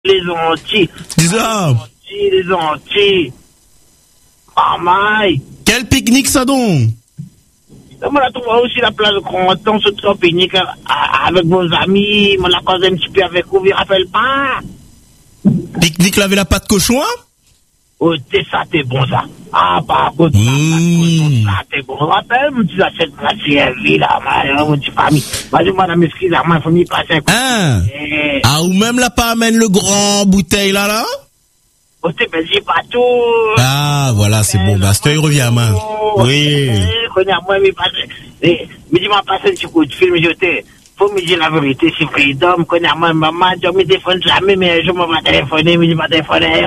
Les Antilles. Les Antilles. Maman. Quel pique-nique ça donc? On a trouvé aussi la place de Cronton, surtout au pique-nique avec vos amis. On a causé un petit peu avec vous, vous ne rappelez pas? Pique-nique laver la pâte cochon? Oh, ça, t'es bon, ça. Ah, par contre, ça, t'es bon. Rappelle, mon petit achète la CRV, là, mon petit famille. Vas-y, madame, excusez-moi, ma famille passe un coup. Ah, ou même là, pas amène le grand bouteille, là? Oh, t'es baisé pas tout. Ah, voilà, c'est bon. Bah, il revient à main. Oui. Moi, mais dis-moi, passe un petit coup de film, faut me dire la vérité, c'est freedom, moi, maman, je me téléphone jamais, mais je me vais téléphoner, mais je vais téléphoner,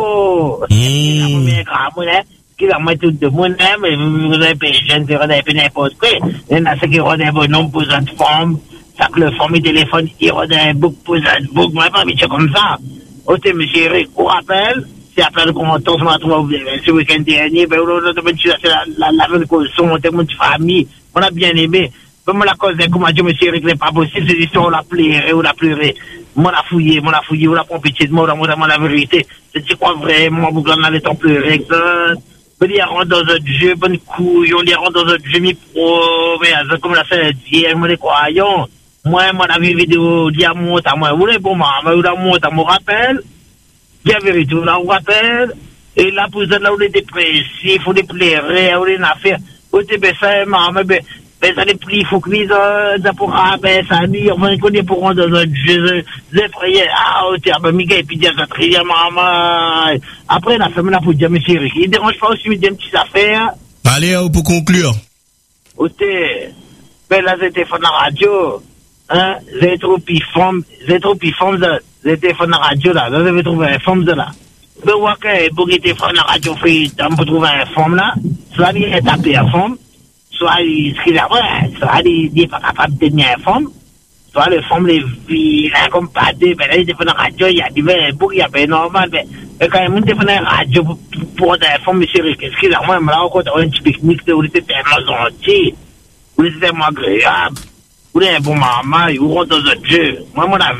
qui va moi tout le monde, mais vous avez payé jeune, vous avez payé n'importe quoi. Il y en a ceux qui rendent un bonhomme pour une forme, ça que le forme, téléphone, il rend un book pour une book, moi, pas, mais c'est comme ça. Ok, monsieur Eric, on rappelle, c'est après le commentaire, on va trouver ce week-end dernier, ben, on a la son, on a une famille, on a bien aimé. Comme la cause comme a dit monsieur Eric, n'est pas possible, c'est l'histoire, on l'a pleuré. Moi, la fouillé, on l'a compétit de moi, on a la vérité. Je dis quoi vraiment, vous en allez t'en pleurer, on les rend dans un jeu, bonne couille, on les rend dans un jeu, mi pro, mais comme la fait dire, moi, les croyants. Moi, la vidéo, dit à moi, vous voulez, bon, vous la monte, à mon rappel, dit la vérité, vous la rappelle, et là, pour ça, là, on est dépressif, on est pleurer, on est affaire, on est baissé, mais ça les pris, il faut que ça pourra, ça dit, on va connaître pour rendre dans un jeu, j'ai prié, Miguel, et puis dire, ça trier, maman. Après, la femme là pour dire, monsieur Eric, il dérange pas aussi, il dit une petite affaire. Allez, pour conclure. Ok, ben là, j'étais fait la radio, hein, j'ai trop forme j'ai téléphoné la radio là, là, j'avais trouvé un forme de là. Ben, ouais, pour qu'il téléphone la radio, on peut trouver un forme là, soit il est tapé à forme, soit il soit il n'est pas capable de tenir un forme, soit le forme les vilains comme pas deux, ben là, il téléphone la radio, il y a des boucs, il y a pas normal, mais quand même, il téléphone la radio pour un forme, monsieur Rick, excusez-moi, mais là, on a un petit pique-nique, où il était tellement gentil, où il était tellement agréable, où il est un bon maman, où rentre dans un jeu. Moi, la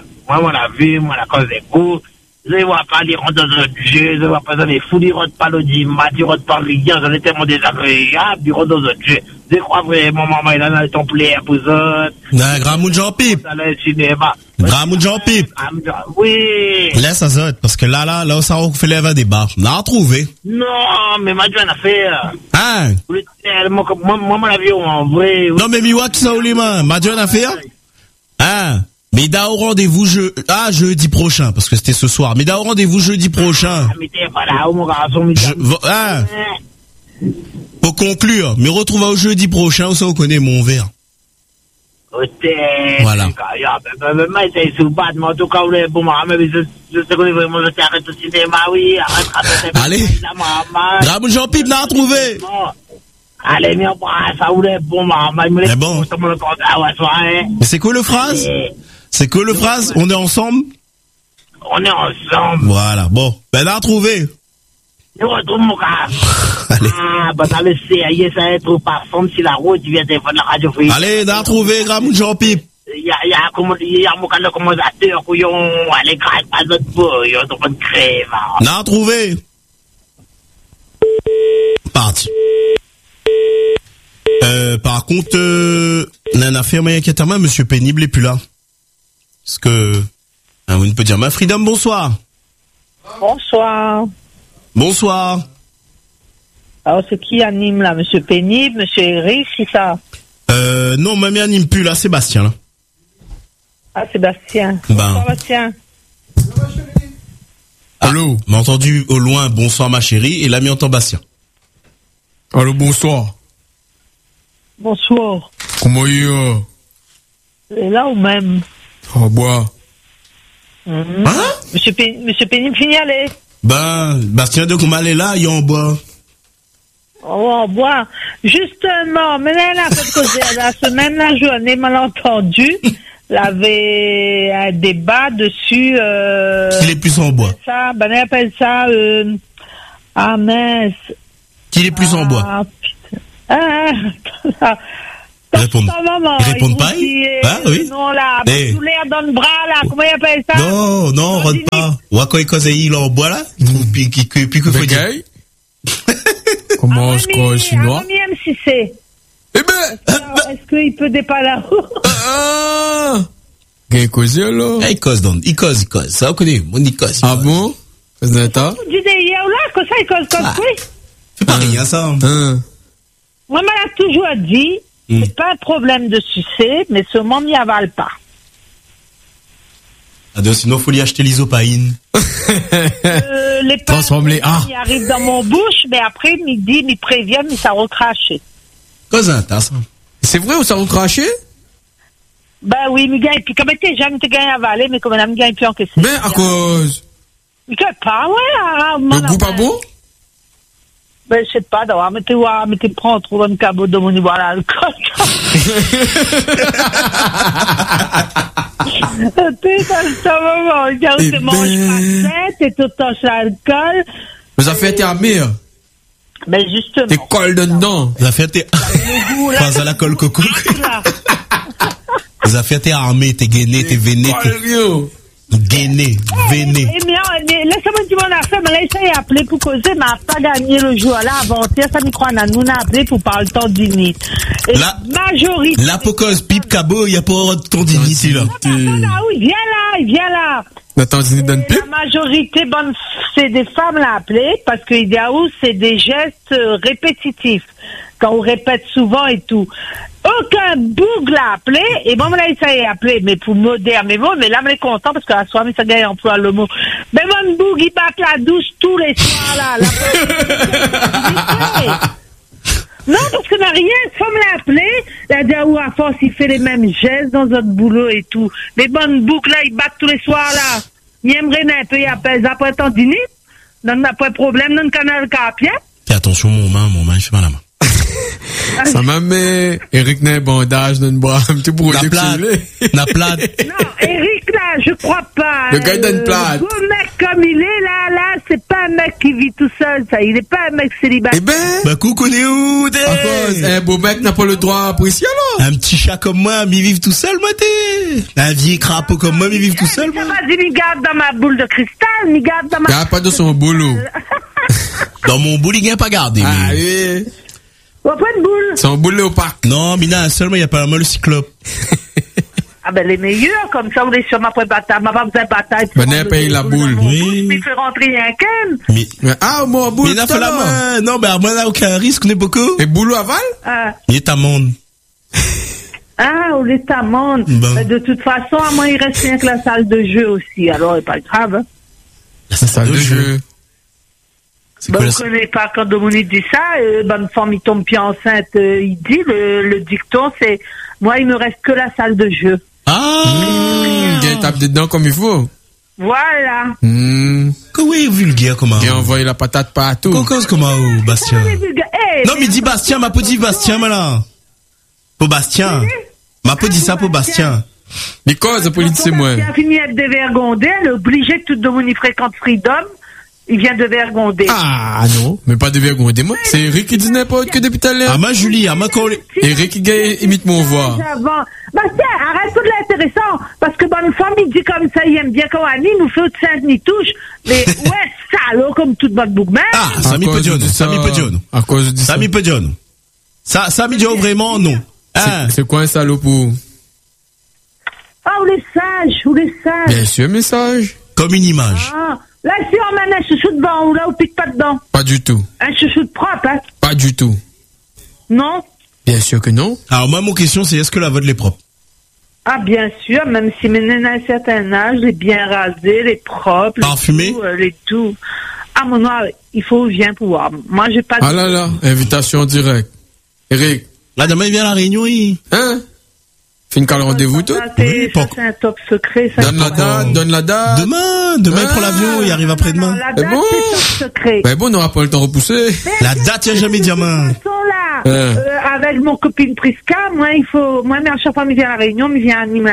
cause est cool. Je ne vois pas les rentrer dans un jeu, je ne vois pas dans les fous, ils ne rentrent pas l'audimat, ils ne rentrent pas rien, j'en ai tellement désagréable, ils rentrent dans un jeu. Je crois vraiment, maman, il en a ton plaisir pour eux. Gramoud Jean-Pipe. Dans le cinéma. Gramoud Jean-Pipe. Oui. Laisse ça zot, parce que là, ça a fait lever des barres. On a trouvé. Non, mais moi, je vais en faire. Hein? Moi, l'avion, en vrai. Non, mais Miwa, qui ça ou les mains? Madjon a fait? Hein? Mais il a au rendez-vous jeudi prochain, parce que c'était ce soir. Mais il a au rendez-vous jeudi prochain. Mais t'es pas là, mon garçon, pour conclure, me retrouve au jeudi prochain, où ça on connaît mon verre. Voilà. En tout cas, je sais que vraiment, je t'arrête au cinéma, oui. Allez. Gramoud Jean-Pipe n'a trouvé. Allez, mais ça ou les bon, maman. Mais bon. Mais c'est quoi le phrase? C'est quoi le phrase? On est ensemble? On est ensemble. Voilà, bon. Ben, n'a trouvé. Je retrouve mon gars. Allez. Dans le CIA, ça va être par forme si la route vient de la radio. Allez, n'a trouvé, Gramoud Jean-Pipe. Il y a mon commandateur, couillon, allez, grâce à notre beau, il y a une bonne crève. N'a trouvé. Parti. Par contre, une affaire, mais inquiète moi, monsieur Pénible est plus là. Est-ce que, vous ne peut dire, ma Freedom, bonsoir. Bonsoir. Bonsoir. Alors, c'est qui anime là, monsieur Pénible, monsieur Eric, c'est ça? Non, mamie anime plus là, Sébastien, là. Ah, Sébastien. Ben. Sébastien. Allô? M'a entendu au loin, bonsoir ma chérie, et l'ami entend Bastien. Allô, bonsoir. Bonsoir. Comment il est là ou même? Au bois. Hein? Monsieur Pénible, fini aller. Ben, Bastien de comment est là, il est en bois. Oh, en bois. Justement, mais là, la semaine, la journée, malentendu, il y avait un débat dessus, Qu'il est plus en bois. Ça, ben, on appelle ça, mince. Qu'il est plus en bois. Putain. Ils répondent. Ils répondent pas, hein, oui. Non, là, Eh. sous l'air dans le bras, là, comment il appelle ça? Non, rentre pas. Ou quand il cause il en bois là, il trouve puis que faut dire. Begay? Comment se croit chinois? Ami M6C. Eh ben! Est-ce qu'il peut dépanner là-haut? Ah! Gain causé, là? Il cause. Ça, on connaît. On y cause. Ah bon? C'est ça? Tu dis hier là, que ça, il cause comme Ah. oui. C'est pas rien, ça. Moi, on m'a toujours dit, c'est pas un problème de sucer, mais seulement m'y avale pas. Adieu, sinon, faut lui acheter l'isopaïne. Les Transforme les A. ils arrivent dans mon bouche, mais après, il me prévient, mais ça recrache. Cause un tas, ça. C'est vrai ou ça vous craché? Ben oui, mais gagne, puis comme était jamais te gagne avaler, mais comme on me gagne plus encaissé. Ben, à cause. Mais que pas, ouais, Le goût pas bon? Ben, je sais pas, d'avoir, mais tu prends trop dans le cabot de mon niveau à l'alcool. Ça va, regarde, Eh tu manges ben. pas tête, et tout touches l'alcool. Vous avez fait ta mère. Ben, justement. T'es colle dedans. Vous avez fait tes... Le goût, là, Pas à la colle coco. là. Vous avez fait tes armées, t'es gainé, t'es véné, Colle, yo. gainé, véné. Eh bien, laisse-moi dire mon affaire, mais là, il s'est appelé pour causer, mais n'a pas gagné le jour là, avant-hier, ça m'y croit, nous a appelé pour parler de tendinite. Et La- majorité. La pocose, pipe, cabot, y a pas de tendinite, là. Oui, il vient là. La tendinite donne pipe? La majorité, bonne, c'est des femmes l'a appelé, parce que Idaou, c'est des gestes répétitifs. Quand on répète souvent et tout. Aucun boug l'a appelé, et bon, là, il s'est appelé, mais pour moderne, mais bon, mais là, on est content, parce que la soirée, ça gagne emploie le mot. Mais mon boug, il bat la douche tous les soirs, là. Non, parce qu'on n'a rien, faut me l'appeler. La Daou, à force, il fait les mêmes gestes dans notre boulot et tout. Les bonnes boucles, là, ils battent tous les soirs, là. Il aimerait un peu, il appelle, après tendinite. Donc, on n'a pas de problème dans le canal carpien. Fais attention, mon main, il fait mal à la main. Ça m'a mis Eric n'a un bandage dans le bras. Tu pourrais La plate. La plate. Non, Eric, là, je crois pas. Le gars, il donne plate. Beau mec comme il est, là, c'est pas un mec qui vit tout seul, ça. Il est pas un mec célibataire. Eh ben, Bah, coucou, Léo, à cause, un beau mec n'a pas le droit à apprécier, alors. un petit chat comme moi, mais vive tout seul, moi, t'es. Un vieil crapaud comme moi, mais vive tout seul, moi. Ça va dire, il garde dans ma boule de cristal, il garde dans ma... Il n'y a pas de son boulot. Dans mon boule, il n'y a pas gardé. Ah mais- oui. Pas de boule. Son boulot au parc. Non, mais là, seulement, il n'y a pas le cyclope. Ah ben les meilleurs, comme ça, on est sur ma propre bataille, ma pas besoin de bataille. Venez payer la boule. Oui. Il fait rentrer un ken. Mais, Ah, moi, boulot. mais il a fait la main. Non, mais moi, là, aucun risque, on est beaucoup. Et boulot aval? Il est à monde. On est amende. Bon. Mais de toute façon, à moi, il reste rien que la salle de jeu aussi, alors c'est pas grave. Hein. C'est Ça, le jeu. C'est Ben, quoi vous connaissez pas quand Dominique dit ça, bonne femme, il tombe puis enceinte, il dit, le dicton, c'est, moi, il me reste que la salle de jeu. Ah! Bien tape dedans comme il faut. Voilà. Comment est vulgaire, comment? Bien envoyer la patate partout. Cause comment, Bastien? Hey, Non, mais dis Bastien, m'a pas dit Bastien, malin. Pour Bastien. M'a pas dit ça pour Bastien. Les causes, politique, c'est moi. Il a fini d'être dévergondé, elle est obligée de tout Dominique fréquente Freedom. Il vient de vergonder. Ah, non. Mais pas de vergonde, moi. C'est Eric qui dit n'importe que depuis tout à l'heure. Ah, ma Julie, ah, ma collé. Eric qui imite mon voix. Avant. Bastien, arrête tout de l'intéressant. Parce que bonne femme, il dit comme ça, il aime bien quand Annie nous fait de sainte ni touche. Mais ouais, salaud, comme toute bonne boucle. Ah, Sami Pedion, Sami Pedion. À cause de ça. Sami Pedion. Ça, Sami Pedion, vraiment, non. Ah. C'est quoi un salaud pour? Ah, ou les sages. Bien sûr, message. Comme une image. Ah, là, si on met un chouchou dedans, ou là, on pique pas dedans. Pas du tout. Un chouchou de propre, hein. Pas du tout. Non? Bien sûr que non. Alors, moi, mon question, c'est est-ce que la vôtre est propre? Ah, bien sûr, même si maintenant à un certain âge, les bien rasés, les propres. Parfumés? Les tout. Ah, mon noir, il faut bien pouvoir. Moi, j'ai pas de... Ah là là, invitation directe. Eric. Là, demain, il vient à la réunion, il. Hein? Fais une cale rendez-vous tout. Ça, c'est Oui, c'est un top secret. Ça, Donne la date, donne la date. Demain, il prend l'avion, il arrive Non, après-demain. la Eh date, bon? c'est top secret. Ben bon, on n'aura pas le temps de repousser. La date, il n'y a jamais diamant. Ils sont là. Avec mon copine Prisca, moi, mais à chaque fois, il vient à la réunion, il vient animer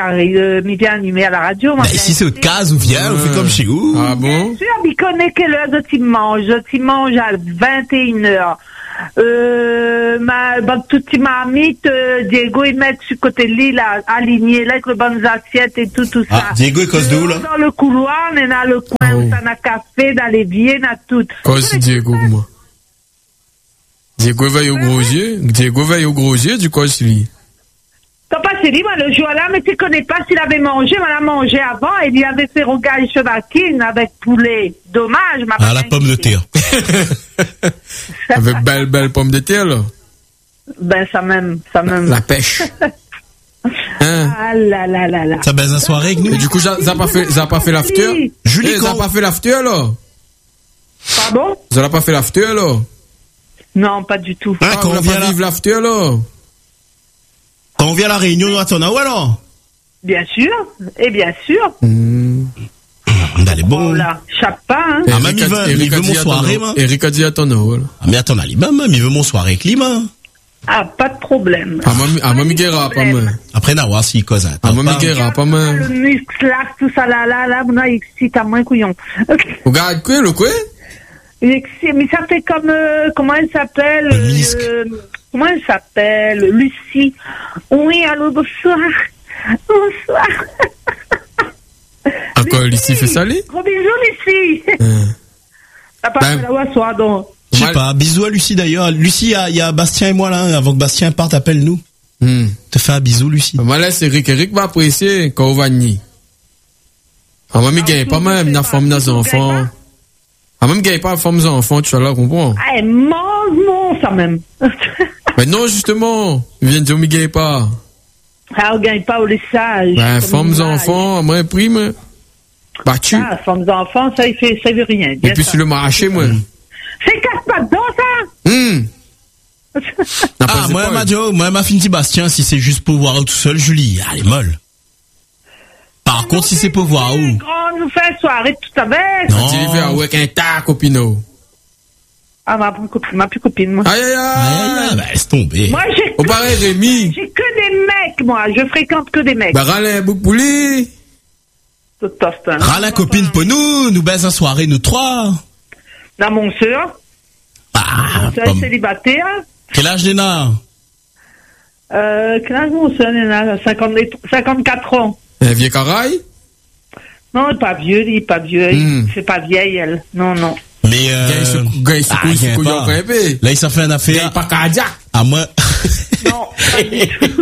à la radio. Moi, Bah, ici, c'est autre case, on vient, on fait comme chez vous. Ah bon? Bien sûr, il connaît quelle heure il mange. Il mange à 21h. Toute ma amie, Diego, il met sur côté de l'île, aligné, là, avec les bonnes assiettes et tout ça. Ah, Diego, il cause de où, là? Dans le couloir, on est dans le coin où ça n'a café, dans l'évier, dans tout. Cause Diego, moi. Diego veille au gros yeux, du coup, lui. T'as pas dit, moi, le jour-là, mais tu connais pas s'il avait mangé, on l'a mangé avant, et il y avait fait rogaille chevatine avec poulet. Dommage, ma Ah, la pomme de terre. Avec belle pomme de terre, là. Ben, ça même. La pêche. Hein? Ah là là là là. Ça baise la soirée avec nous. Et du coup, ça a pas fait l'after? Julie, ça a pas fait l'after, là? Pardon? Ça n'a pas fait l'after, là? Non, pas du tout. Hein, quand on vient vivre l'after, là? Quand on vient à la réunion, nous attendons, ouais, alors? Bien sûr, et bien sûr. Allez, bon. Oh là, chape pas, hein. Ah, même il veut mon soirée, moi. Eric a dit à ton voilà. Ah, mais attends, allez, même, il veut mon soirée avec lui, moi. Ah, pas de problème. Ah, Mami Guerra, pas mal. Après, Nawa, s'il cause un. Ah, Mami Guerra, pas mal. Le muscle, là, tout ça, là, on a excité à moins couillon. Regarde, quoi, le quoi? Mais ça fait comme, comment elle s'appelle? Comment elle s'appelle? Lucie. Oui, allô, bonsoir. Bonsoir. Encore Lucie fait saler? Gros bisous, Lucie. T'as pas fait la voix, soir, donc. Je sais pas, bisous à Lucie d'ailleurs. Lucie, il y a Bastien et moi là, avant que Bastien parte, appelle-nous. Te fais un bisou, Lucie. Moi là, c'est Eric va apprécier quand on va nier. Ah, moi, gagne pas même la forme des enfants. Ah, même gagne pas la forme des enfants, tu vas là, comprends? Ah, mange ça même. Mais non, justement, il vient de dire, mais gagne pas. Ah, on gagne pas au laissage. Ben, forme des enfants, moi, prime. Battu. Ah, forme des enfants, ça veut rien. Et puis, sur le marché, moi. C'est casse pas dedans, ça? Ah, moi, ma fille Bastien, si c'est juste pour voir tout seul, Julie, elle est molle. Par contre, si c'est pour voir où? On nous fait soirée tout avec. Non. Tu l'as fait avec un tas, copino. Ah, ma plus copine, moi. Aïe, aïe, aïe. Bah, laisse tomber. Moi, Au pareil, Rémi. j'ai que des mecs, moi. Je fréquente que des mecs. Bah, râle un bouc poulet. Tout à fait. Râle la copine pour nous baise en soirée, nous trois. Dans mon sœur. Ah, Mon sœur est célibataire. Quel âge Léna? Quel âge mon sœur, elle a 54 ans. Un vieux caraille? Non, il est pas vieux, il est pas vieux. C'est pas vieille, elle. Non. Mais Gagne ce couillon crêpé. là, il s'en fait un affaire. Gagne pas cardiaque. À moi. Non, pas du tout.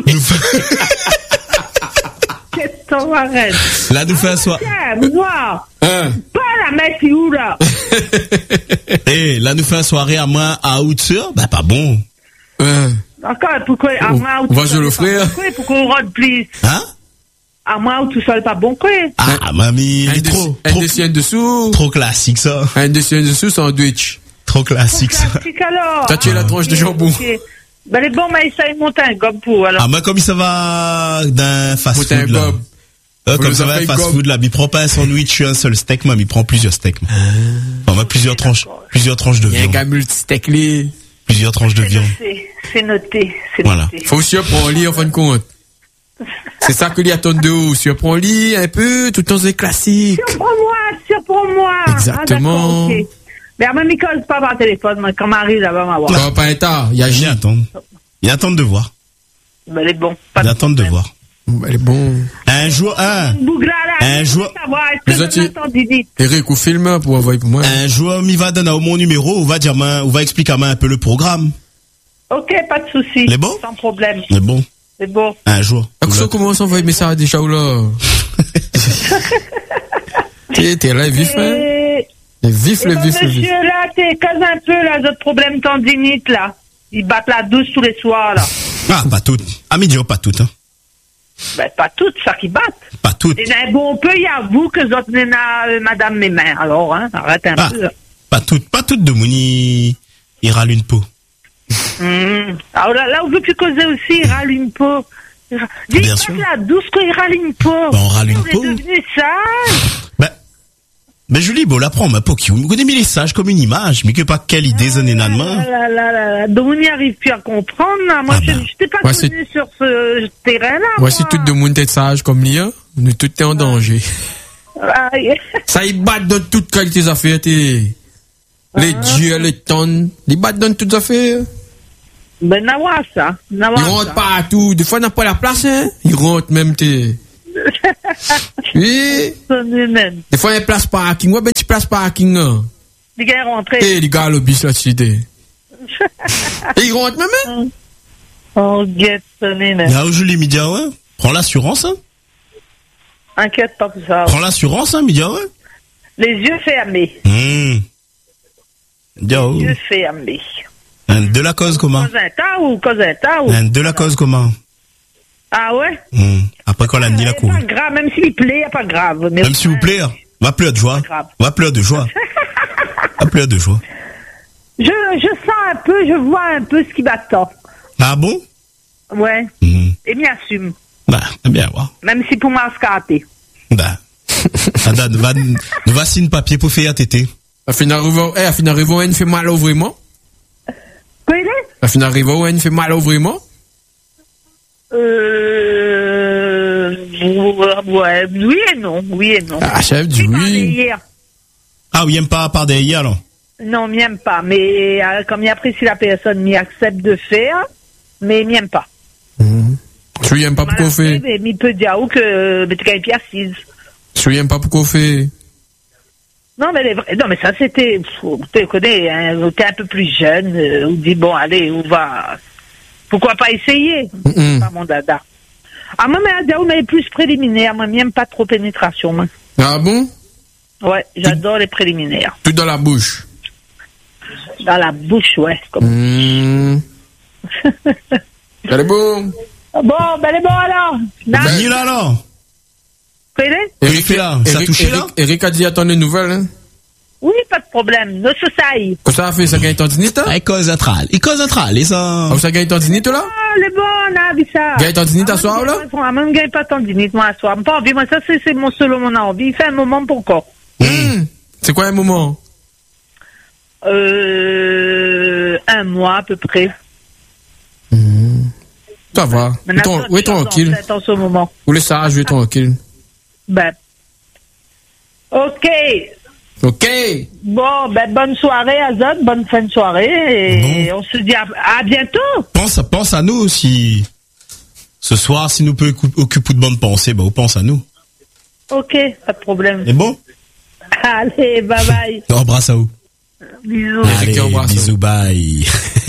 Qu'est-ce qu'on arrête? Là, nous fait un soir. Tiens, moi. Hein? Pas la messe, c'est où, là? Eh, là, nous fait un soirée à moi, à Outsur. Bah, pas bon. Encore, pourquoi, à moi, On va jouer le frère. Pourquoi on rentre plus? Hein? À moi, ou tout seul, pas bon, quoi? Ah, mamie, il est trop dessous. trop classique, ça. Un dessous, sandwich. Trop classique, ça. Classique, alors. T'as tué la tranche de jambon. Okay. Ben, les bons, mais ça, ils montent un gobe pour, alors. Ah, moi, comme ça va d'un fast food, là. Comme ça va un fast food, là. Il prend pas un sandwich, un seul steak, mais il prend plusieurs steaks, moi. Enfin, plusieurs tranches de Il y a un viande. gars multi-steak, lui. Plusieurs tranches de viande. C'est noté. Voilà. Faut surprendre lui en fin de compte. C'est ça que lui attend de haut. Surprends lui un peu, tout le temps c'est classique. Surprends-moi. Exactement. Ah, d'accord, ok. Mais même il cause pas par téléphone, moi, quand Marie là-bas m'a voir. Ça va pas être tard. Il y a Ils attendent. Ils attendent de voir. Ben, elle est bon. Ils attendent de voir. Elle est bon. Un jour. Eric, ou film pour envoyer pour moi. Un jour, m'y va donner mon numéro, on va dire, on va expliquer un peu le programme. Ok, pas de souci. Les bons? Sans problème. Les bons? C'est bon. Un jour. Ça commence à envoyer des messages déjà ou là. T'es là, vif, hein? Vif. Monsieur, là, t'es casse un peu, là, d'autres problèmes tendinites, là. Ils battent la douce tous les soirs, là. Ah, pas toutes. Ah, mais dis pas toutes, hein. Ben, pas toutes, ça qui battent. Pas toutes. Et bon, on peut y avouer que d'autres madame mes mains, alors, hein, arrête un peu. Pas toutes de Mouni, il râle une peau. Alors là, on veut plus causer aussi, il râle une peau. Bien sûr. La douce qu'il râle une peau. Ben, on râle une peau. On est devenu sage. Ben, Julie, bon, là, prends ma peau qui, vous connaissez les sages comme une image, mais que pas quelle idée, ça n'est pas de main. Donc, on n'y arrive plus à comprendre, là. Moi, je n'étais pas connu sur ce terrain-là. Voici tout de monde est sage comme l'IA, nous tout est en danger. Ça y bat de toute qualité affaires, Les dieux, les tonnes, les battent dans toutes affaires. Ben, n'avoir ça. Ils rentrent partout. Des fois, on n'a pas la place, hein. Ils rentrent même, oui. Des fois, il y a place parking. Ouais, ben, tu place parking, non. Les gars rentrent. Les gars, le bis, la cité. Et ils rentrent même, hein. Oh, get sonné, là où je l'ai mis, ouais. Prends l'assurance, hein. Inquiète pas pour ça. Prends l'assurance, hein, Midia, ouais. Les yeux fermés. Les yeux fermés. De la cause comment? De la cause comment? Ah ouais? Après qu'on l'a dit la cour. Pas grave, même s'il plaît, pas grave. Même s'il vous plaît, va pleurer de joie. Va pleurer de joie. Va pleurer de joie. Je sens un peu, je vois un peu ce qui m'attend. Ah bon? Ouais. Et m'y assume. Bah, bien, ouais. Même si pour moi, scarper. Bah. Nous va signer papier pour faire tété. À fin d'arrivant, elle fait mal au vraiment? Quoi il est? À fin d'arrivant, elle fait mal au vraiment? Ouais, oui et non. Ah, chef, du oui. Ah, oui, il aime pas par derrière, alors? Non, il n'aime pas. Mais comme il apprécie la personne, il accepte de faire, mais il n'aime pas. Tu n'aimes pas pourquoi on fait? Mais il peut dire que tu gagnes pied assise. Tu n'aimes pas pourquoi on fait? Non, mais ça, c'était, tu connais, hein, t'es un peu plus jeune, on dit, bon, allez, on va, pourquoi pas essayer? C'est pas mon dada. Ah, moi, mais plus préliminaire, moi, j'aime pas trop pénétration, moi. Ah bon? Ouais, j'adore les préliminaires. Tout dans la bouche? Dans la bouche, ouais. Elle est bon? Bon, elle est bon, alors. Il est là, alors. Eric là, ça touché là? Eric a dit attendre les nouvelles, hein? Oui, pas de problème. No society. Qu'est-ce que ça a fait? Ça gagne tendinite, hein? Il cause atral, les uns. Ça gagne tendinite, là? Ah, les bons, là, ça. Gagne tendinite à soir, là? Moi, je gagne pas tendinite, moi, à soir. Pas envie, moi, ça, c'est mon envie. Il fait un moment pour encore. C'est quoi un moment? Un mois, à peu près. Ça va. Oui, tranquille. Vous laissez ça, je vais tranquille. Ben. Ok. Bon, ben, bonne soirée, Azad. Bonne fin de soirée. Et on se dit à bientôt. Pense à nous aussi. Ce soir, si nous peut occuper de bonnes pensées, on pense à nous. Ok, pas de problème. Et bon? Allez, bye bye. Embrasse à vous. Bisous. Allez, bisous, bye.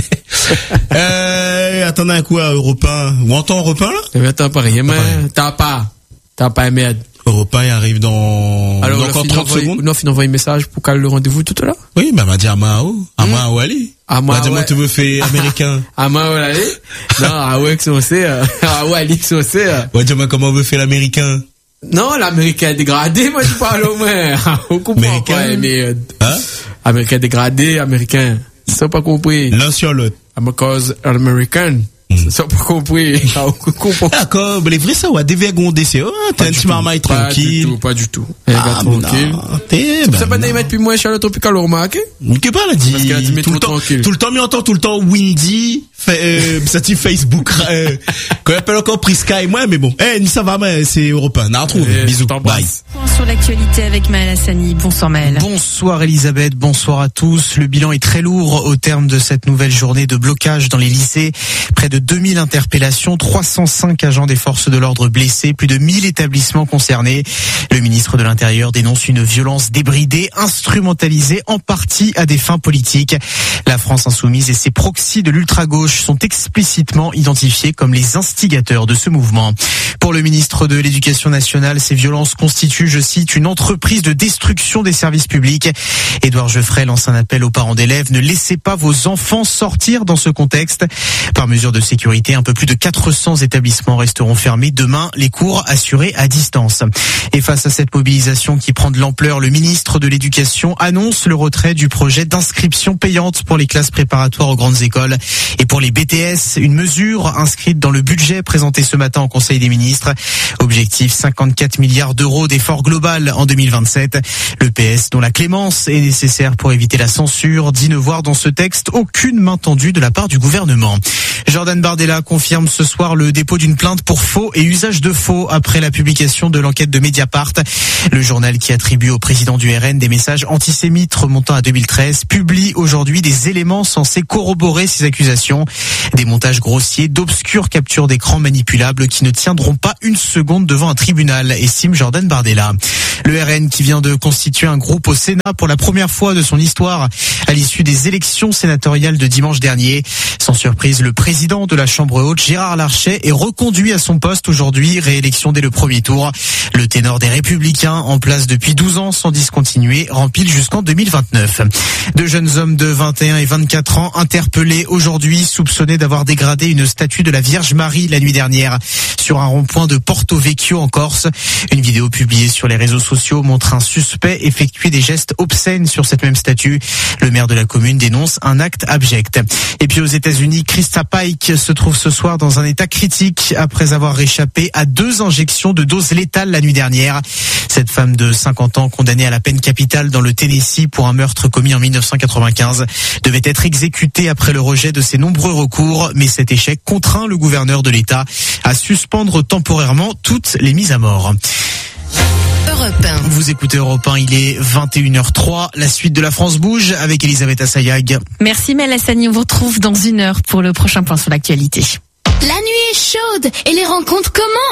Attendez un coup à Europe 1. Vous entendez Europe 1 là? Attends, pas rien, mais t'as pas merde. Europe 1 arrive dans encore 30 secondes. Non, on envoie un message pour caler le rendez-vous tout à l'heure. Oui, bah, m'a dit Amao Ali. Dis-moi, tu veux faire américain. Amao Ali? Non, ouais, que c'est, Ali, que c'est. Ouais, dis-moi, comment on veut faire l'américain? Non, l'américain dégradé, moi, tu parles au moins. On comprend pas, mais, américain dégradé, américain. C'est pas compris. L'un sur l'autre. Because American. C'est pas compris. D'accord, les vrais ça, ouais, dévergondé, c'est, t'es un petit marmaille tranquille. Pas du tout. Tranquille. Ça va pas mettre plus moins Charlotte Tropical, au remarque? Qu'est-ce pas, elle a dit? Tout le temps, mais entend tout le temps Windy, ça dit Facebook, qu'on appelle encore Prisca et moi, mais bon. Ça va, mais c'est européen. On retrouve. Bisous. Bye. Sur l'actualité avec Maël Hassani. Bonsoir Maël. Bonsoir Elisabeth, bonsoir à tous. Le bilan est très lourd au terme de cette nouvelle journée de blocage dans les lycées. Près de 2000 interpellations, 305 agents des forces de l'ordre blessés, plus de 1000 établissements concernés. Le ministre de l'Intérieur dénonce une violence débridée, instrumentalisée en partie à des fins politiques. La France insoumise et ses proxys de l'ultra-gauche sont explicitement identifiés comme les instigateurs de ce mouvement. Pour le ministre de l'Éducation nationale, ces violences constituent, je cite, une entreprise de destruction des services publics. Édouard Geoffrey lance un appel aux parents d'élèves: ne laissez pas vos enfants sortir dans ce contexte. Par mesure de sécurité, un peu plus de 400 établissements resteront fermés demain, les cours assurés à distance. Et face à cette mobilisation qui prend de l'ampleur, le ministre de l'Éducation annonce le retrait du projet d'inscription payante pour les classes préparatoires aux grandes écoles et pour pour les BTS, une mesure inscrite dans le budget présenté ce matin au Conseil des ministres. Objectif 54 milliards d'euros d'effort global en 2027. Le PS, dont la clémence est nécessaire pour éviter la censure, dit ne voir dans ce texte aucune main tendue de la part du gouvernement. Jordan Bardella confirme ce soir le dépôt d'une plainte pour faux et usage de faux après la publication de l'enquête de Mediapart. Le journal qui attribue au président du RN des messages antisémites remontant à 2013 publie aujourd'hui des éléments censés corroborer ces accusations. Des montages grossiers d'obscures captures d'écran manipulables qui ne tiendront pas une seconde devant un tribunal, estime Jordan Bardella. Le RN qui vient de constituer un groupe au Sénat pour la première fois de son histoire à l'issue des élections sénatoriales de dimanche dernier. Sans surprise, le président de la Chambre haute, Gérard Larcher, est reconduit à son poste aujourd'hui, réélection dès le premier tour. Le ténor des Républicains, en place depuis 12 ans sans discontinuer, rempile jusqu'en 2029. Deux jeunes hommes de 21 et 24 ans interpellés aujourd'hui, soupçonnés d'avoir dégradé une statue de la Vierge Marie la nuit dernière sur un rond-point de Porto Vecchio en Corse. Une vidéo publiée sur les réseaux sociaux montre un suspect effectuer des gestes obscènes sur cette même statue. Le maire de la commune dénonce un acte abject. Et puis aux États-Unis, Krista Pike se trouve ce soir dans un état critique après avoir échappé à 2 injections de dose létale la nuit dernière. Cette femme de 50 ans, condamnée à la peine capitale dans le Tennessee pour un meurtre commis en 1995, devait être exécutée après le rejet de ses nombreux recours, mais cet échec contraint le gouverneur de l'État à suspendre temporairement toutes les mises à mort. Europe 1. Vous écoutez Europe 1, il est 21h03, la suite de la France bouge avec Elisabeth Assayag. Merci Malassani, on vous retrouve dans 1 heure pour le prochain point sur l'actualité. La nuit est chaude et les rencontres commencent.